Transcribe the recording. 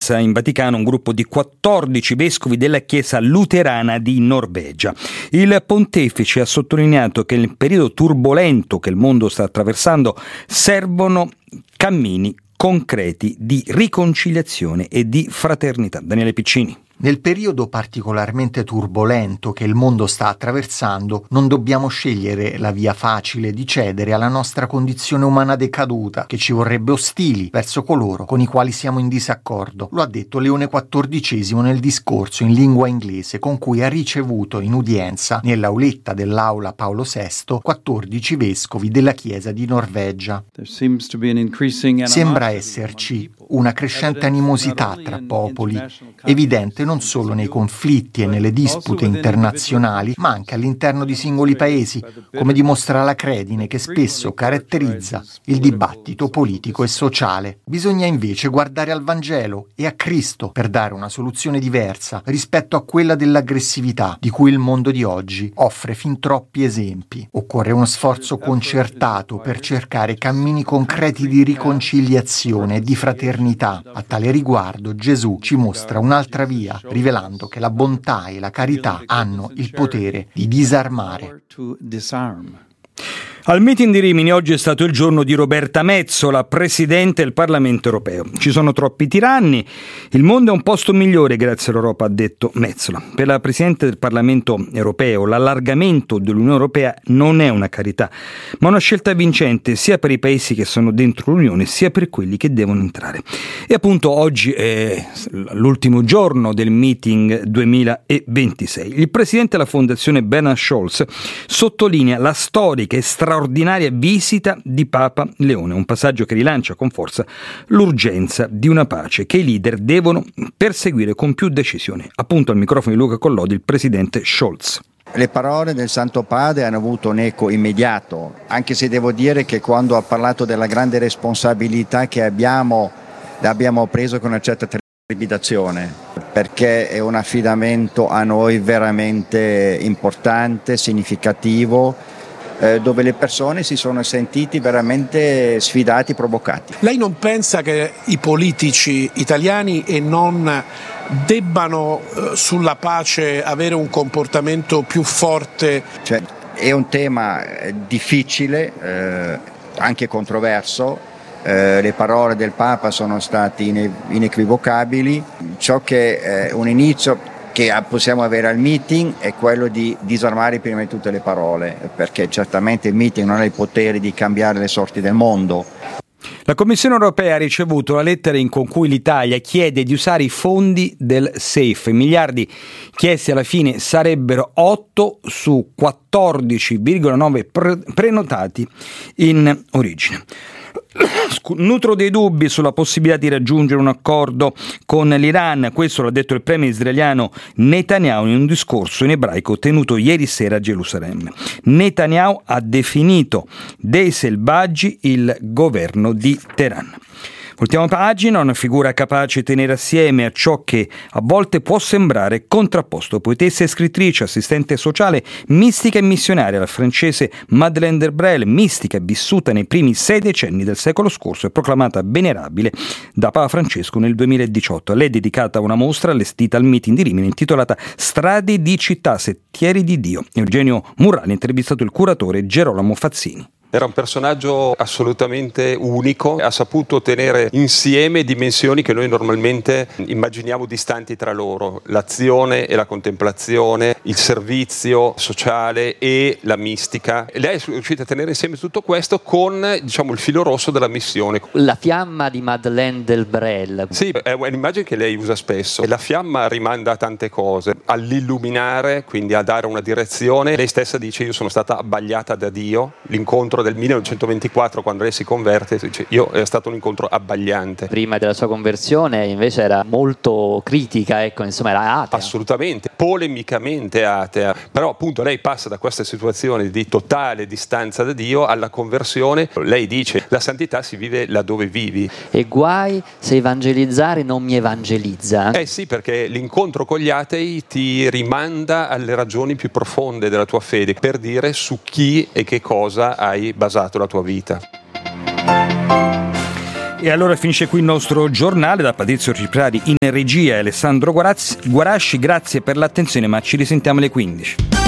udienza in Vaticano un gruppo di 14 vescovi della Chiesa luterana di Norvegia. Il pontefice ha sottolineato che nel periodo turbolento che il mondo sta attraversando servono cammini concreti di riconciliazione e di fraternità. Daniele Piccini. Nel periodo particolarmente turbolento che il mondo sta attraversando, non dobbiamo scegliere la via facile di cedere alla nostra condizione umana decaduta, che ci vorrebbe ostili verso coloro con i quali siamo in disaccordo. Lo ha detto Leone XIV nel discorso in lingua inglese con cui ha ricevuto in udienza, nell'auletta dell'Aula Paolo VI, 14 vescovi della Chiesa di Norvegia. Sembra esserci una crescente animosità tra popoli, evidente non solo nei conflitti e nelle dispute internazionali, ma anche all'interno di singoli paesi, come dimostra la credine che spesso caratterizza il dibattito politico e sociale. Bisogna invece guardare al Vangelo e a Cristo per dare una soluzione diversa rispetto a quella dell'aggressività di cui il mondo di oggi offre fin troppi esempi. Occorre uno sforzo concertato per cercare cammini concreti di riconciliazione e di fraternità. A tale riguardo Gesù ci mostra un'altra via, rivelando che la bontà e la carità hanno il potere di disarmare. Al meeting di Rimini oggi è stato il giorno di Roberta Metsola, Presidente del Parlamento europeo. Ci sono troppi tiranni, il mondo è un posto migliore grazie all'Europa, ha detto Metsola. Per la Presidente del Parlamento europeo l'allargamento dell'Unione Europea non è una carità, ma una scelta vincente sia per i paesi che sono dentro l'Unione sia per quelli che devono entrare. E appunto oggi è l'ultimo giorno del meeting 2026. Il Presidente della Fondazione Bernhard Scholz sottolinea la storica e straordinaria visita di Papa Leone, un passaggio che rilancia con forza l'urgenza di una pace che i leader devono perseguire con più decisione. Appunto al microfono di Luca Collodi il presidente Scholz. Le parole del Santo Padre hanno avuto un eco immediato, anche se devo dire che quando ha parlato della grande responsabilità che abbiamo, l'abbiamo preso con una certa trepidazione, perché è un affidamento a noi veramente importante, significativo, dove le persone si sono sentiti veramente sfidati, provocati. Lei non pensa che i politici italiani e non debbano sulla pace avere un comportamento più forte? Cioè, è un tema difficile, anche controverso. Le parole del Papa sono state inequivocabili. Ciò che è un inizio che possiamo avere al meeting è quello di disarmare prima di tutte le parole, perché certamente il meeting non ha il potere di cambiare le sorti del mondo. La Commissione europea ha ricevuto la lettera con cui l'Italia chiede di usare i fondi del SAFE. I miliardi chiesti alla fine sarebbero 8 su 14,9 prenotati in origine. Nutro dei dubbi sulla possibilità di raggiungere un accordo con l'Iran, questo l'ha detto il premier israeliano Netanyahu in un discorso in ebraico tenuto ieri sera a Gerusalemme. Netanyahu ha definito dei selvaggi il governo di Teheran. Ultima pagina, una figura capace di tenere assieme a ciò che a volte può sembrare contrapposto. Poetessa e scrittrice, assistente sociale, mistica e missionaria, la francese Madeleine Delbrel, mistica vissuta nei primi 6 decenni del secolo scorso e proclamata venerabile da Papa Francesco nel 2018. A lei è dedicata una mostra allestita al meeting di Rimini intitolata Strade di città, sentieri di Dio. Eugenio Murrani ha intervistato il curatore Gerolamo Fazzini. Era un personaggio assolutamente unico, ha saputo tenere insieme dimensioni che noi normalmente immaginiamo distanti tra loro, l'azione e la contemplazione, il servizio sociale e la mistica. E lei è riuscita a tenere insieme tutto questo con, diciamo, il filo rosso della missione. La fiamma di Madeleine Delbrel. Sì, è un'immagine che lei usa spesso. La fiamma rimanda a tante cose, all'illuminare, quindi a dare una direzione. Lei stessa dice: io sono stata abbagliata da Dio. L'incontro del 1924, quando lei si converte, dice: io è stato un incontro abbagliante. Prima della sua conversione invece era molto critica, ecco, insomma era atea. Assolutamente, polemicamente atea, però appunto lei passa da questa situazione di totale distanza da Dio alla conversione. Lei dice: la santità si vive laddove vivi. E guai se evangelizzare non mi evangelizza. Sì, perché l'incontro con gli atei ti rimanda alle ragioni più profonde della tua fede, per dire su chi e che cosa hai basato la tua vita. E allora finisce qui il nostro giornale. Da Patrizio Ciprari in regia e Alessandro Guarasci, grazie per l'attenzione, ma ci risentiamo alle 15.